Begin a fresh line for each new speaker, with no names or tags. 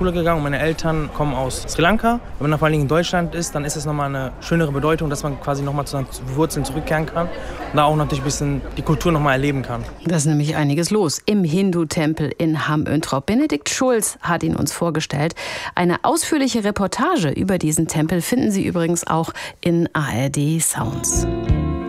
Schule gegangen und meine Eltern kommen aus Sri Lanka. Wenn man vor allen Dingen in Deutschland ist, dann ist es nochmal eine schönere Bedeutung, dass man quasi nochmal zu seinen Wurzeln zurückkehren kann und da auch natürlich ein bisschen die Kultur nochmal erleben kann.
Da ist nämlich einiges los im Hindu-Tempel in Hamm-Önthrop. Benedikt Schulz hat ihn uns vorgestellt. Eine ausführliche Reportage über diesen Tempel finden Sie übrigens auch in ARD Sounds.